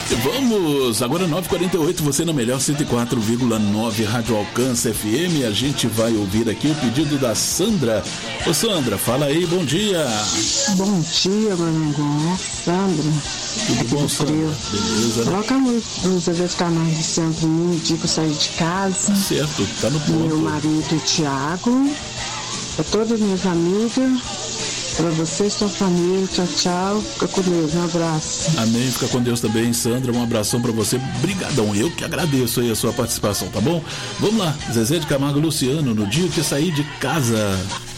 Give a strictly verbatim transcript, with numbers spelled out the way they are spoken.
Vamos, agora nove e quarenta e oito, você na melhor cento e quatro vírgula nove Rádio Alcance F M. A gente vai ouvir aqui o pedido da Sandra. Ô Sandra, fala aí, bom dia. Bom dia, meu amigo. Sandra. Tudo bom, Sandra? Beleza, né? Coloca a música de Camargo de sempre um dia pra sair de casa. Certo, tá no ponto. Meu marido, o Thiago. Pra todas as minhas amigas. Pra você e sua família, tchau, tchau. Fica com Deus, um abraço. Amém, fica com Deus também, Sandra. Um abração pra você. Brigadão, eu que agradeço aí a sua participação, tá bom? Vamos lá, Zezé de Camargo e Luciano, no dia que sair de casa.